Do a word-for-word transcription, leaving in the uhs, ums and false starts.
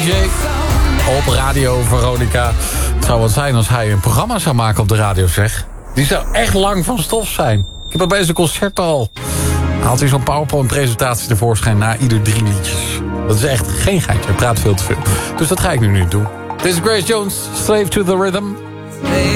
D J op Radio Veronica. Het zou wat zijn als hij een programma zou maken op de radio, zeg. Die zou echt lang van stof zijn. Ik heb al bij zijn concert al. Haalt hij zo'n PowerPoint-presentatie tevoorschijn na ieder drie liedjes. Dat is echt geen geintje, hij praat veel te veel. Dus dat ga ik nu niet doen. Dit is Grace Jones, Slave to the Rhythm.